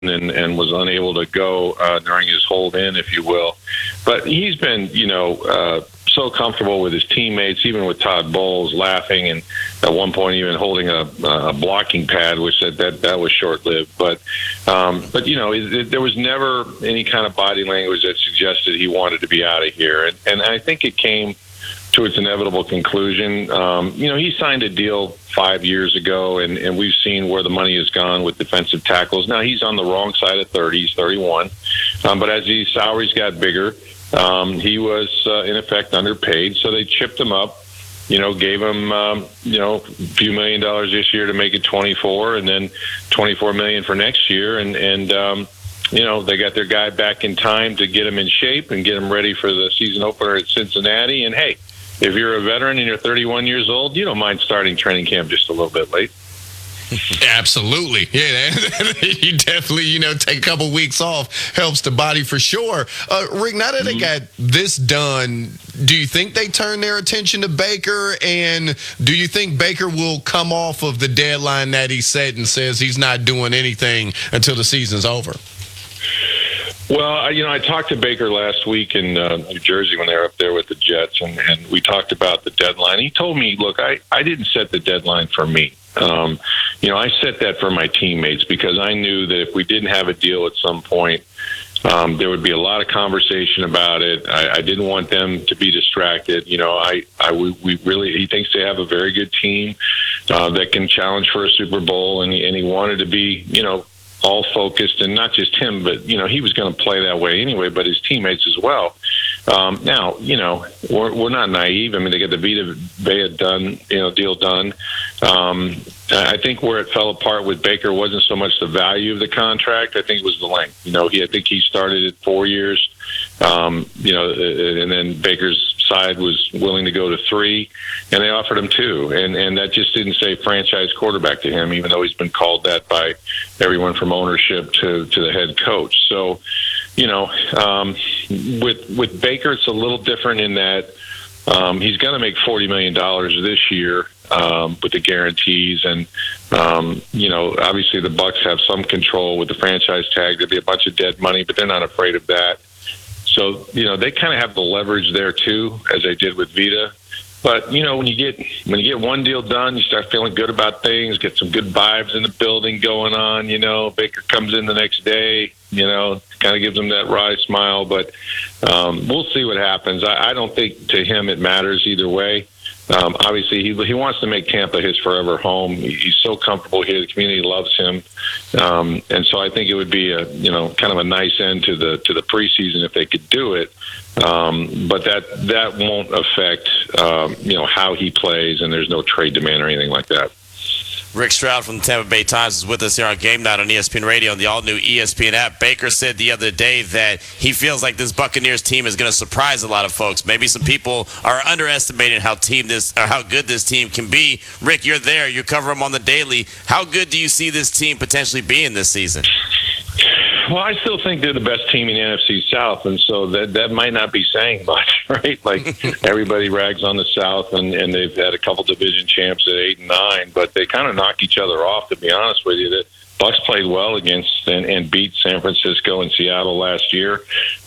and was unable to go during his hold in, if you will. But he's been, so comfortable with his teammates, even with Todd Bowles laughing and at one point even holding a blocking pad, which that was short-lived. But there was never any kind of body language that suggested he wanted to be out of here. And I think it came to its inevitable conclusion. He signed a deal 5 years ago, and we've seen where the money has gone with defensive tackles. Now, he's on the wrong side of 30. He's 31. But as his salaries got bigger, he was, in effect, underpaid. So they chipped him up, gave him, a few $1 million this year to make it 24, and then $24 million for next year. And they got their guy back in time to get him in shape and get him ready for the season opener at Cincinnati. And, hey, if you're a veteran and you're 31 years old, you don't mind starting training camp just a little bit late. Absolutely. Yeah, you definitely, take a couple weeks off helps the body for sure. Rick, now that they got this done, do you think they turn their attention to Baker? And do you think Baker will come off of the deadline that he set and says he's not doing anything until the season's over? Well, I talked to Baker last week in New Jersey when they were up there with the Jets, and we talked about the deadline. He told me, look, I didn't set the deadline for me. I set that for my teammates because I knew that if we didn't have a deal at some point, there would be a lot of conversation about it. I didn't want them to be distracted. We really, he thinks they have a very good team that can challenge for a Super Bowl, and he wanted to be, all focused, and not just him, but he was going to play that way anyway, but his teammates as well. Now, we're not naive. I mean, they got the Vita Vea deal done. I think where it fell apart with Baker wasn't so much the value of the contract. I think it was the length. I think he started at 4 years. And then Baker's side was willing to go to 3, and they offered him 2, and that just didn't say franchise quarterback to him, even though he's been called that by everyone from ownership to the head coach. So, with Baker, it's a little different in that he's going to make $40 million this year with the guarantees, and obviously the Bucs have some control with the franchise tag. There'll be a bunch of dead money, but they're not afraid of that. So, they kind of have the leverage there too, as they did with Vita. But, when you get one deal done, you start feeling good about things, get some good vibes in the building going on. Baker comes in the next day, kind of gives him that wry smile. But we'll see what happens. I don't think to him it matters either way. Obviously, he wants to make Tampa his forever home. He's so comfortable here. The community loves him, and so I think it would be a kind of a nice end to the preseason if they could do it. But that won't affect how he plays, and there's no trade demand or anything like that. Rick Stroud from the Tampa Bay Times is with us here on Game Night on ESPN Radio and the all-new ESPN app. Baker said the other day that he feels like this Buccaneers team is going to surprise a lot of folks. Maybe some people are underestimating how good this team can be. Rick, you're there. You cover them on the daily. How good do you see this team potentially being this season? Well, I still think they're the best team in the NFC South, and so that might not be saying much, right? Like everybody rags on the South, and they've had a couple division champs at 8 and 9, but they kind of knock each other off. To be honest with you, the Bucs played well against and beat San Francisco and Seattle last year,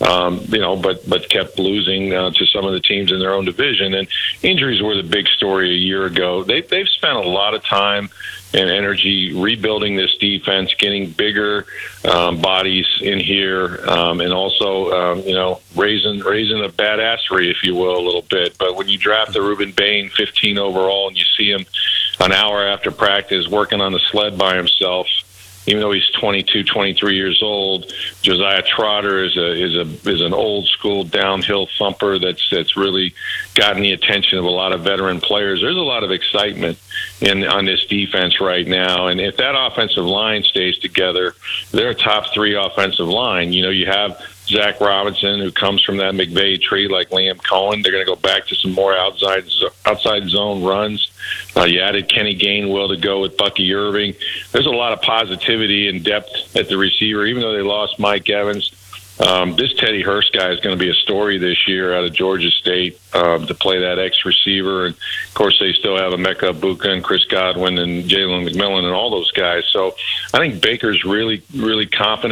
but kept losing to some of the teams in their own division. And injuries were the big story a year ago. They've spent a lot of time and energy rebuilding this defense, getting bigger bodies in here, and also, raising the badassery, if you will, a little bit. But when you draft a Ruben Bain 15 overall and you see him an hour after practice working on the sled by himself, even though he's 22, 23 years old, Josiah Trotter is an old school downhill thumper that's really gotten the attention of a lot of veteran players. There's a lot of excitement on this defense right now, and if that offensive line stays together, they're a top 3 offensive line. You have Zach Robinson, who comes from that McVay tree, like Liam Cohen. They're going to go back to some more outside zone runs. You added Kenny Gainwell to go with Bucky Irving. There's a lot of positivity and depth at the receiver, even though they lost Mike Evans. This Teddy Hurst guy is going to be a story this year out of Georgia State to play that X receiver. And, of course, they still have Emeka Egbuka and Chris Godwin and Jalen McMillan and all those guys. So I think Baker's really, really confident